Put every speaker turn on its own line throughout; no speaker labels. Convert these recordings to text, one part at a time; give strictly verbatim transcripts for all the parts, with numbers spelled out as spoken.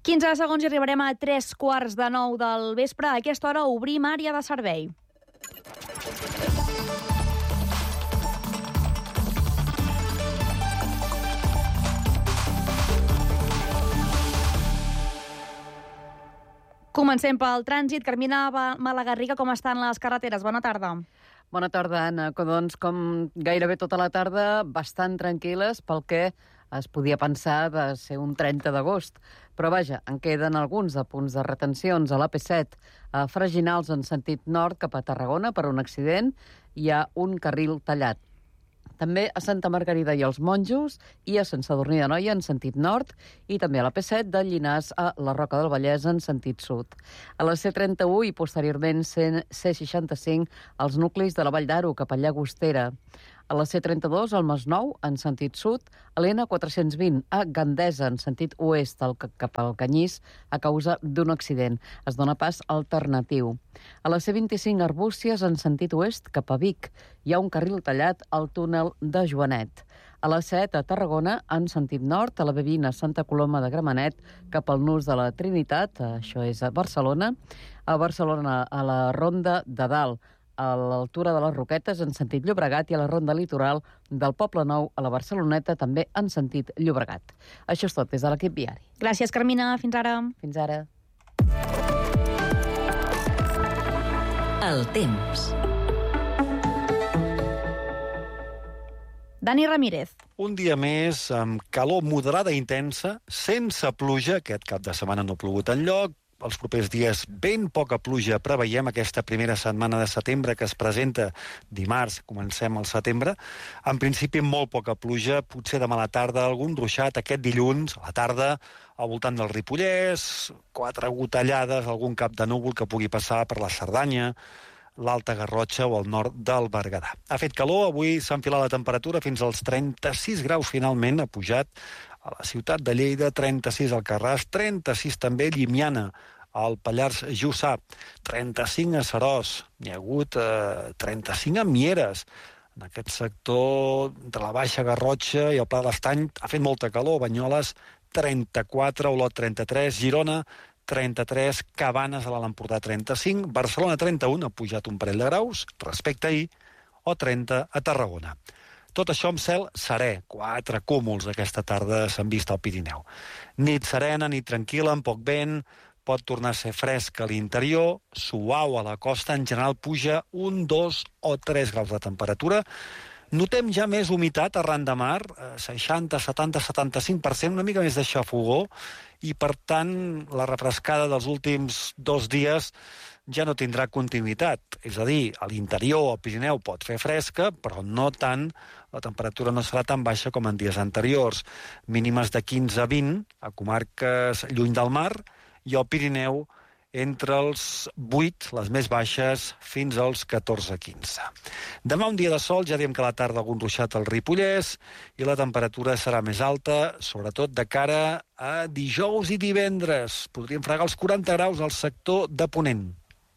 quinze segons i arribarem a tres quarts de nou del vespre. A aquesta hora obrim àrea de servei. Comencem pel trànsit. Carmina Malagarriga, com estan les carreteres? Bona tarda.
Bona tarda, Anna. Doncs, com gairebé tota la tarda, bastant tranquil·les pel que es podia pensar de ser un trenta d'agost. Però vaja, en queden alguns de punts de retencions a l'A P set, a Freginals en sentit nord cap a Tarragona per un accident. Hi ha un carril tallat. També a Santa Margarida i els Monjos i a Sant Sadurní d'Anoia en sentit nord i també a l'A P set de Llinars a la Roca del Vallès en sentit sud. A la C trenta-u i posteriorment C seixanta-cinc als nuclis de la Vall d'Aro cap a Llagostera. A la C trenta-dos al Masnou en sentit sud, a l'N quatre-cents vint a Gandesa en sentit oest al, cap al Canyís a causa d'un accident. Es dona pas alternatiu. A la C vint-i-cinc Arbúcies en sentit oest cap a Vic hi ha un carril tallat al túnel de Joanet. A la set a Tarragona en sentit nord, a la B vint a Santa Coloma de Gramenet cap al nus de la Trinitat, això és a Barcelona. A Barcelona a la Ronda de Dalt, a l'altura de les Roquetes en sentit Llobregat i a la ronda litoral del Poble Nou a la Barceloneta també en sentit Llobregat. Això és tot des de l'equip viari.
Gràcies, Carmina. Fins ara.
Fins ara.
El temps.
Dani Ramírez.
Un dia més amb calor moderada i intensa, sense pluja. Aquest cap de setmana no ha plogut enlloc. Els propers dies ben poca pluja preveiem aquesta primera setmana de setembre que es presenta dimarts, comencem al setembre. En principi molt poca pluja, potser demà a la tarda algun ruixat, aquest dilluns a la tarda al voltant del Ripollès, quatre gotellades, algun cap de núvol que pugui passar per la Cerdanya, l'Alta Garrotxa o el nord del Berguedà. Ha fet calor, avui s'ha enfilat la temperatura fins als trenta-sis graus finalment, ha pujat a la ciutat de Lleida, trenta-sis al Carràs, trenta-sis també a Llimiana, al Pallars Jussà, trenta-cinc a Seròs, n'hi ha hagut eh, trenta-cinc a Mieres. En aquest sector de la Baixa Garrotxa i el Pla de l'Estany ha fet molta calor, Banyoles trenta-quatre, Olot trenta-tres, Girona trenta-tres, Cabanes a l'Alt Empordà trenta-cinc, Barcelona trenta-un, ha pujat un parell de graus respecte a ahir, o trenta a Tarragona. Tot això amb cel serè, quatre cúmuls aquesta tarda s'han vist al Pirineu. Nit serena, nit tranquil·la, amb poc vent, pot tornar a ser fresc a l'interior, suau a la costa, en general puja un, dos o tres graus de temperatura. Notem ja més humitat arran de mar, seixanta, setanta, setanta-cinc per cent, una mica més de xafogó, i per tant la refrescada dels últims dos dies ja no tindrà continuïtat. És a dir, a l'interior, al Pirineu, pot fer fresca, però no tant, la temperatura no serà tan baixa com en dies anteriors. Mínimes de quinze a vint, a comarques lluny del mar, i al Pirineu entre els vuit, les més baixes, fins als catorze a quinze. Demà un dia de sol, ja diem que a la tarda algun ruixat al Ripollès, i la temperatura serà més alta, sobretot de cara a dijous i divendres. Podríem fregar els quaranta graus al sector de Ponent.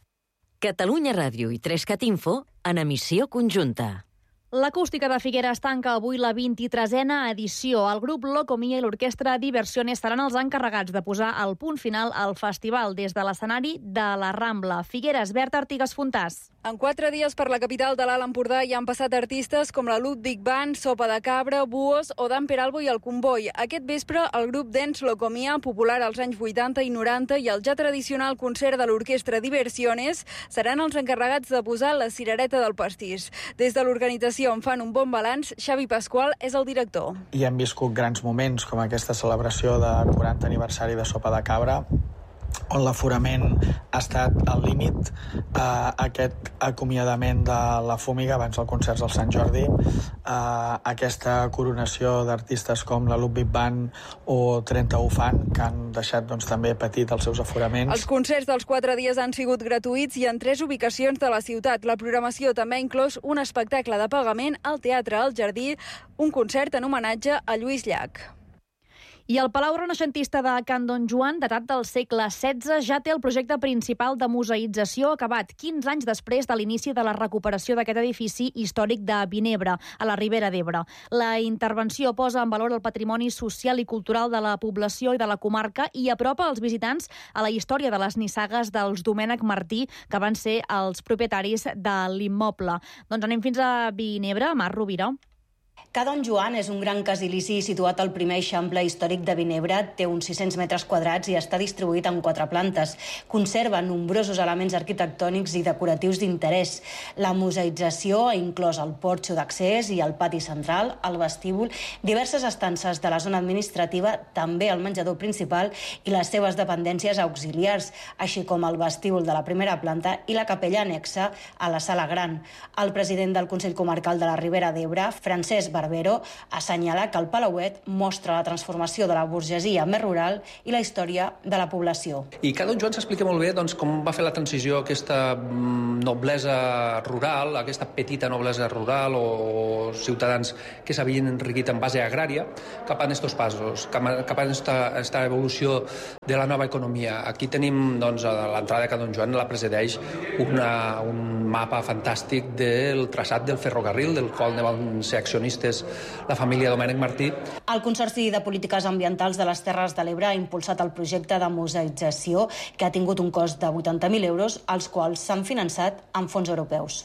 Catalunya Ràdio i tres cat Info en emissió conjunta.
L'acústica de Figueres tanca avui la vint-i-tresena edició. El grup Locomia i l'orquestra Diversiones seran els encarregats de posar el punt final al festival des de l'escenari de la Rambla. Figueres, Berta Artigas Fontàs.
En quatre dies per la capital de l'Alt Empordà hi han passat artistes com la Ludwig Band, Sopa de Cabra, Buos o Dan Peralbo i el Comboi. Aquest vespre el grup dance Locomia, popular als anys vuitanta i noranta, i el ja tradicional concert de l'orquestra Diversiones seran els encarregats de posar la cirereta del pastís. Des de l'organització en fan un bon balanç. Xavi Pasqual és el director.
I hem viscut grans moments com aquesta celebració de quaranta aniversari de Sopa de Cabra, on l'aforament ha estat al límit, eh, aquest acomiadament de la Fúmiga abans del concert del Sant Jordi, eh, aquesta coronació d'artistes com la Ludwig Band o trenta-u Fan, que han deixat doncs, també petit els seus aforaments.
Els concerts dels quatre dies han sigut gratuïts i en tres ubicacions de la ciutat. La programació també ha inclòs un espectacle de pagament al Teatre El Jardí, un concert en homenatge a Lluís Llach.
I el Palau Renaixentista de Can Don Joan, datat del segle setze, ja té el projecte principal de museïtzació acabat quinze anys després de l'inici de la recuperació d'aquest edifici històric de Vinebre, a la Ribera d'Ebre. La intervenció posa en valor el patrimoni social i cultural de la població i de la comarca i apropa els visitants a la història de les nissagues dels Domènec Martí, que van ser els propietaris de l'immoble. Doncs anem fins a Vinebre, Mar Rovira.
Ca Don Joan és un gran casilici situat al primer eixample històric de Vinebre, té uns sis-cents metres quadrats i està distribuït en quatre plantes. Conserva nombrosos elements arquitectònics i decoratius d'interès. La museïtzació ha inclòs el porxo d'accés i el pati central, el vestíbul, diverses estances de la zona administrativa, també el menjador principal i les seves dependències auxiliars, així com el vestíbul de la primera planta i la capella anexa a la sala gran. El president del Consell Comarcal de la Ribera d'Ebre, Francesc Barbero, assenyala que el Palauet mostra la transformació de la burgesia més rural i la història de la població.
I Ca Don Joan s'explica molt bé doncs, com va fer la transició aquesta noblesa rural, aquesta petita noblesa rural o ciutadans que s'havien enriquit en base agrària, cap a estos passos, cap a aquesta evolució de la nova economia. Aquí tenim doncs, a l'entrada de Ca Don Joan, la presideix una, un mapa fantàstic del traçat del ferrocarril, del qual ne van ser accionistes la família Domènec Martí.
El Consorci de Polítiques Ambientals de les Terres de l'Ebre ha impulsat el projecte de museïtzació que ha tingut un cost de vuitanta mil euros, els quals s'han finançat amb fons europeus.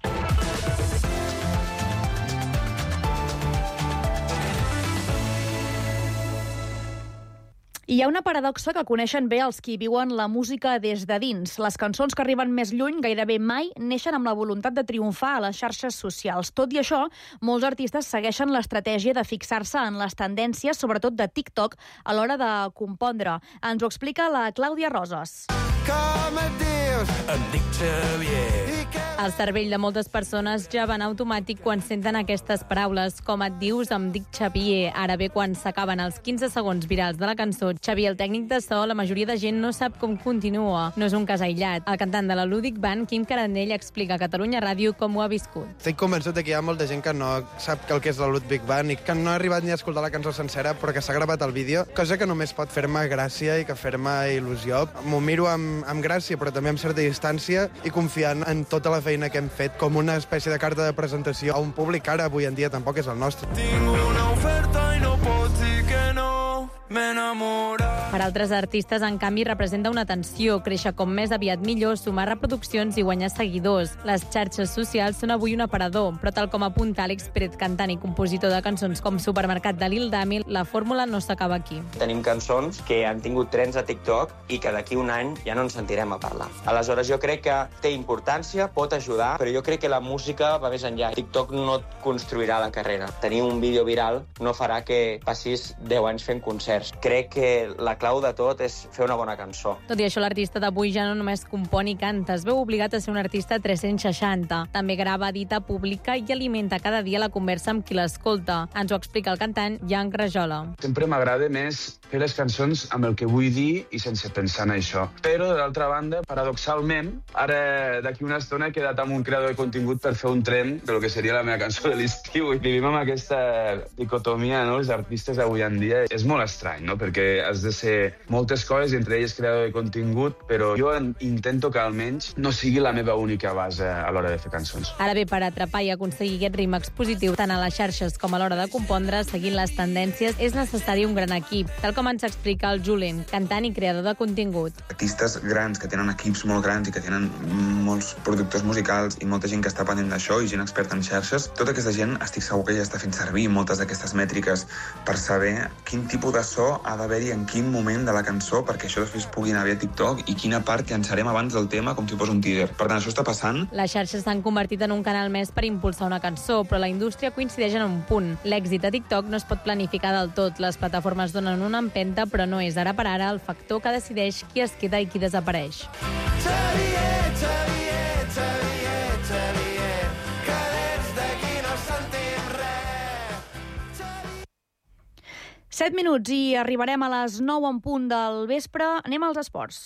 Hi ha una paradoxa que coneixen bé els qui viuen la música des de dins. Les cançons que arriben més lluny gairebé mai neixen amb la voluntat de triomfar a les xarxes socials. Tot i això, molts artistes segueixen l'estratègia de fixar-se en les tendències, sobretot de TikTok, a l'hora de compondre. Ens ho explica la Clàudia Roses.
Com et dius? Em dic Xavier.
El cervell de moltes persones ja va en automàtic quan senten aquestes paraules. Com et dius? Em dic Xavier. Ara bé, quan s'acaben els quinze segons virals de la cançó, Xavier, el tècnic de so, la majoria de gent no sap com continua. No és un cas aïllat. El cantant de la Ludic Band, Quim Carandell, explica a Catalunya Ràdio com ho ha viscut.
Estic convençut que hi ha molta gent que no sap el que és la Ludwig Band i que no ha arribat ni a escoltar la cançó sencera, però que s'ha gravat el vídeo, cosa que només pot fer-me gràcia i que fer-me il·lusió. M'ho miro amb, amb gràcia, però també amb certa distància i confiant en tota la feina que hem fet com una espècie de carta de presentació a un públic que ara avui en dia tampoc és el nostre.
Tinc una oferta i no pots dir que no. M'he enamorat.
Per altres artistes, en canvi, representa una tensió, créixer com més aviat millor, sumar reproduccions i guanyar seguidors. Les xarxes socials són avui un aparador, però tal com apunta Àlex Pérez, cantant i compositor de cançons com Supermercat de Lil Dami, la fórmula no s'acaba aquí.
Tenim cançons que han tingut trends a TikTok i que d'aquí un any ja no ens sentirem a parlar. Aleshores, jo crec que té importància, pot ajudar, però jo crec que la música va més enllà. TikTok no et construirà la carrera. Tenir un vídeo viral no farà que passis deu anys fent concerts. Crec que la clau de tot és fer una bona cançó.
Tot i això, l'artista d'avui ja no només compon i canta, es veu obligat a ser un artista tres-cents seixanta. També grava, edita, publica i alimenta cada dia la conversa amb qui l'escolta. Ens ho explica el cantant Jan Rajola.
Sempre m'agrada més fer les cançons amb el que vull dir i sense pensar en això. Però, de l'altra banda, paradoxalment, ara d'aquí una estona he quedat amb un creador de contingut per fer un tren del que seria la meva cançó de l'estiu. I vivim amb aquesta dicotomia, no?, els artistes d'avui en dia. És molt estrany, no?, perquè has de ser moltes coses, i entre elles creador de contingut, però jo intento que almenys no sigui la meva única base a l'hora de fer cançons.
Ara bé, per atrapar i aconseguir aquest ritme expositiu tant a les xarxes com a l'hora de compondre, seguint les tendències, és necessari un gran equip, tal com ens explica el Julen, cantant i creador de contingut.
Artistes grans que tenen equips molt grans i que tenen molts productors musicals i molta gent que està pendent d'això i gent experta en xarxes, tota aquesta gent estic segur que ja està fent servir moltes d'aquestes mètriques per saber quin tipus de so ha d'haver-hi en quin moment de la cançó perquè això després pugui anar bé a TikTok i quina part llançarem abans del tema com si fos un teaser. Per tant, això està passant.
Les xarxes s'han convertit en un canal més per impulsar una cançó, però la indústria coincideix en un punt. L'èxit a TikTok no es pot planificar del tot. Les plataformes donen una empenta, però no és ara per ara el factor que decideix qui es queda i qui desapareix.
Xavier, Xavier, Xavier, Xavier, que des d'aquí no sentim res.
Set minuts i arribarem a les nou en punt del vespre. Anem als esports.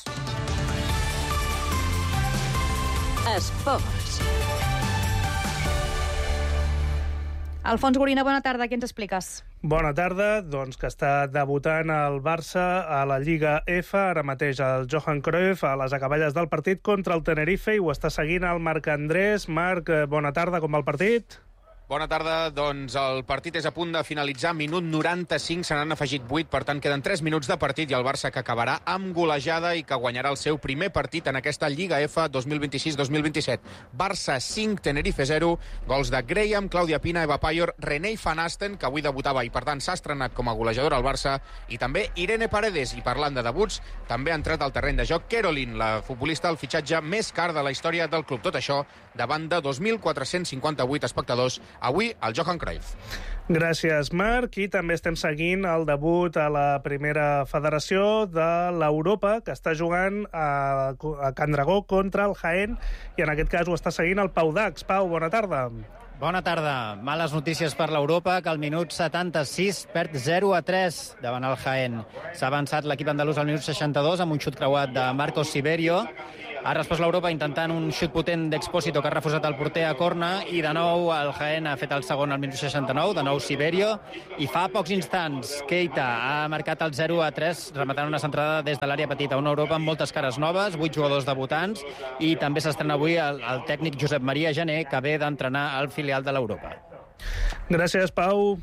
Esports.
Alfons Gorina, bona tarda. Què ens expliques?
Bona tarda, doncs que està debutant el Barça a la Lliga F, ara mateix el Johan Cruyff a les acaballes del partit contra el Tenerife i ho està seguint el Marc Andrés. Marc, bona tarda, com va el partit?
Bona tarda, doncs el partit és a punt de finalitzar, minut noranta-cinc, se n'han afegit vuit, per tant queden tres minuts de partit i el Barça que acabarà amb golejada i que guanyarà el seu primer partit en aquesta Lliga F dos mil vint-i-sis dos mil vint-i-set. Barça cinc, Tenerife zero, gols de Graham, Clàudia Pina, Eva Payor, René Van Asten, que avui debutava i per tant s'ha estrenat com a golejadora al Barça, i també Irene Paredes. I parlant de debuts, també ha entrat al terreny de joc Caroline, la futbolista, el fitxatge més car de la història del club. Tot això davant de dos mil quatre-cents cinquanta-vuit espectadors avui al Johan Cruyff.
Gràcies, Marc. I també estem seguint el debut a la primera federació de l'Europa, que està jugant a, a Can Dragó contra el Jaén, i en aquest cas ho està seguint el Pau Dax. Pau, bona tarda.
Bona tarda. Males notícies per l'Europa, que al minut setanta-sis perd zero a tres davant el Jaén. S'ha avançat l'equip andalús al minut seixanta-dos amb un xut creuat de Marcos Siberio. Ha respost l'Europa intentant un xut potent d'Expósito, que ha refusat el porter a corna, i de nou el Jaén ha fet el segon al minut seixanta-nou, de nou Siberio, i fa pocs instants Keita ha marcat el zero a tres, rematant una centrada des de l'àrea petita. Una Europa amb moltes cares noves, vuit jugadors debutants, i també s'estrena avui el, el tècnic Josep Maria Jané, que ve d'entrenar al filial de l'Europa.
Gràcies, Pau.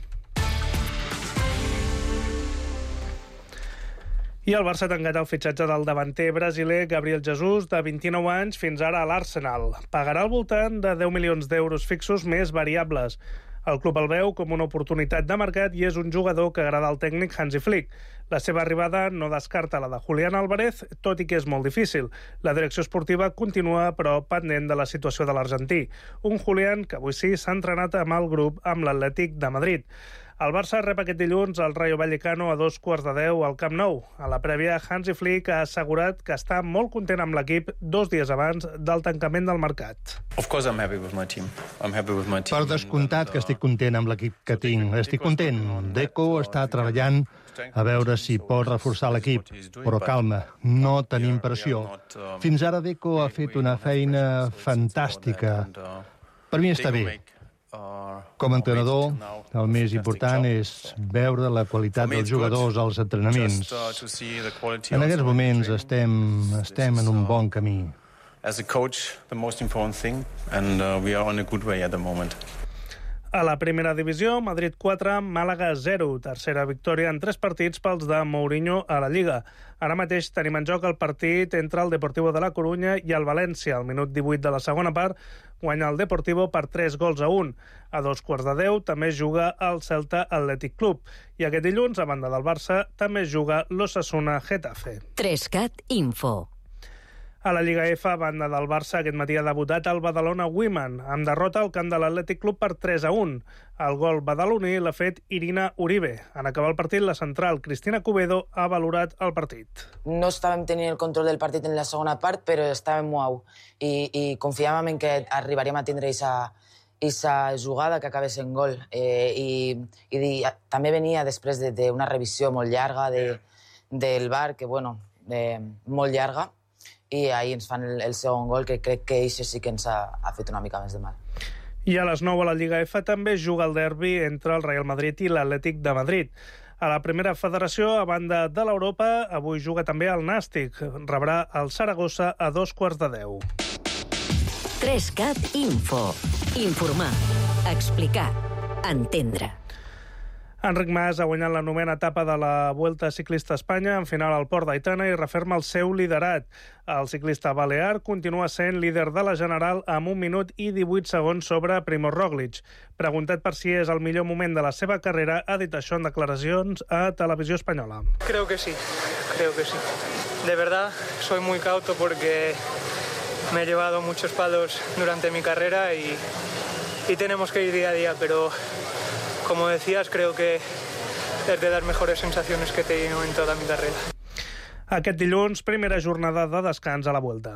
I el Barça ha tancat el fitxatge del davanter brasiler Gabriel Jesus, de vint-i-nou anys, fins ara a l'Arsenal. Pagarà al voltant de deu milions d'euros fixos més variables. El club el veu com una oportunitat de mercat i és un jugador que agrada al tècnic Hansi Flick. La seva arribada no descarta la de Julián Álvarez, tot i que és molt difícil. La direcció esportiva continua, però, pendent de la situació de l'argentí. Un Julián que avui sí s'ha entrenat amb el grup amb l'Atlètic de Madrid. El Barça rep aquest dilluns el Rayo Vallecano a dos quarts de deu al Camp Nou. A la prèvia, Hansi Flick ha assegurat que està molt content amb l'equip dos dies abans del tancament del mercat.
Per descomptat que estic content amb l'equip que tinc. Estic content. Deco està treballant a veure si pot reforçar l'equip. Però calma, no tenim pressió. Fins ara Deco ha fet una feina fantàstica. Per mi està bé. Com a entrenador, el més important és veure la qualitat dels jugadors als entrenaments. En aquests moments estem, estem en un bon camí.
As a coach, the most important thing, and uh, we are on a good way at the moment.
A la primera divisió, Madrid quatre, Màlaga zero. Tercera victòria en tres partits pels de Mourinho a la Lliga. Ara mateix tenim en joc el partit entre el Deportivo de la Corunya i el València. Al minut divuit de la segona part guanya el Deportivo per tres gols a un. A dos quarts de deu també juga el Celta Athletic Club. I aquest dilluns, a banda del Barça, també juga l'Osasuna Getafe.
Trescat Info.
A la Lliga F, a banda del Barça, aquest matí ha debutat el Badalona Women, amb derrota al camp de l'Atlètic Club per tres a un. El gol badaloní l'ha fet Irina Uribe. En acabar el partit, la central Cristina Cubedo ha valorat el partit.
No estàvem tenint el control del partit en la segona part, però estàvem molt i, i confiàvem en que arribaríem a tindre aquesta jugada que acabés en gol. Eh, i, i també venia després d'una de, revisió molt llarga de, del V A R, que, bueno, eh, molt llarga, i ahir ens fan el, el segon gol, que crec que això sí que ens ha, ha fet una mica més de mal.
I a les nou a la Lliga F també juga el derbi entre el Real Madrid i l'Atlètic de Madrid. A la primera federació, a banda de l'Europa, avui juga també el Nàstic. Rebrà el Saragossa a dos quarts de deu.
Trescat Info. Informar. Explicar. Entendre.
Enric Mas ha guanyat la novena etapa de la Vuelta Ciclista a Espanya en final al Port d'Aitana i referma el seu liderat. El ciclista balear continua sent líder de la general amb un minut i divuit segons sobre Primož Roglič. Preguntat per si és el millor moment de la seva carrera, ha dit això en declaracions a Televisió Espanyola.
Creo que sí, creo que sí. De verdad, soy muy cauto porque me he llevado muchos palos durante mi carrera y, y tenemos que ir día a día, pero como decías, creo que es de las mejores sensaciones que he tenido en toda mi carrera.
Aquest dilluns, primera jornada de descans a la Vuelta.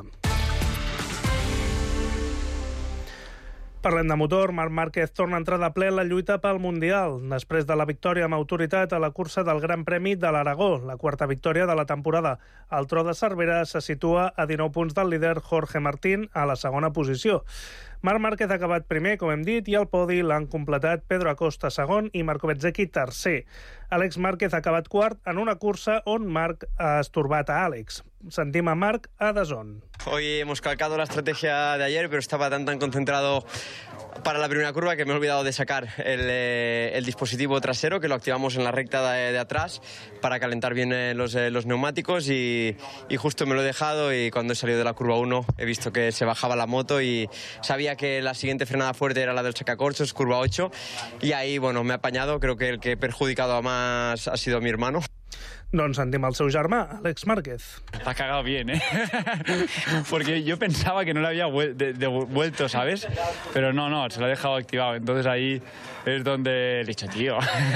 Parlem de motor. Marc Márquez torna a entrar de ple en la lluita pel Mundial. Després de la victòria amb autoritat a la cursa del Gran Premi de l'Aragó, la quarta victòria de la temporada. El tro de Cervera se situa a dinou punts del líder Jorge Martín a la segona posició. Marc Márquez ha acabat primer, com hem dit, i el podi l'han completat Pedro Acosta segon i Marco Bezzecchi tercer. Àlex Márquez ha acabat quart en una cursa on Marc ha estorbat a Àlex. Sentim a Marc a D A Z N.
Hoy hemos calcado la estrategia de ayer, pero estaba tan tan concentrado para la primera curva que me he olvidado de sacar el, eh, el dispositivo trasero, que lo activamos en la recta de, de atrás para calentar bien eh, los, eh, los neumáticos y, y justo me lo he dejado, y cuando he salido de la curva uno he visto que se bajaba la moto y sabía que la siguiente frenada fuerte era la del sacacorchos, curva ocho, y ahí bueno, me he apañado. Creo que el que he perjudicado a más ha sido mi hermano.
Doncs sentim el seu germà, Àlex Márquez.
La ha cagado bien, ¿eh? Porque yo pensaba que no le había vuel- de- de- vuelto, ¿sabes? Pero no, no, se lo he dejado activado. Entonces ahí es donde he dicho, tío...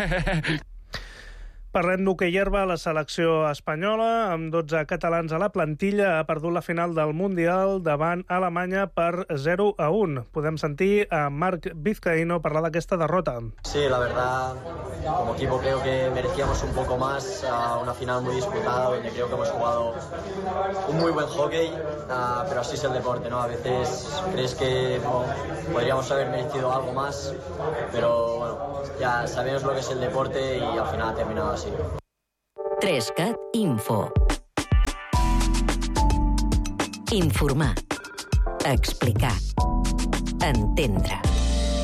Parlem d'hoquei herba. La selecció espanyola, amb dotze catalans a la plantilla, ha perdut la final del Mundial davant Alemanya per zero a un. Podem sentir a Marc Vizcaíno parlar d'aquesta derrota.
Sí, la verdad, como equipo creo que merecíamos un poco más, uh, una final muy disputada, donde creo que hemos jugado un muy buen hockey, uh, pero así es el deporte, ¿no? A veces crees que no, podríamos haber merecido algo más, pero bueno, ya sabemos lo que es el deporte y al final ha terminado así.
tres cat Info. Informar. Explicar. Entendre.